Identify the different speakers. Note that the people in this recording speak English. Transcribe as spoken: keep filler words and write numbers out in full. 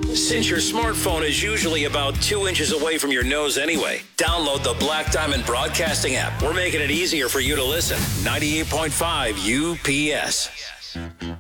Speaker 1: Since your smartphone is usually about two inches away from your nose anyway, download the Black Diamond Broadcasting app. We're making it easier for you to listen. ninety-eight point five U P S.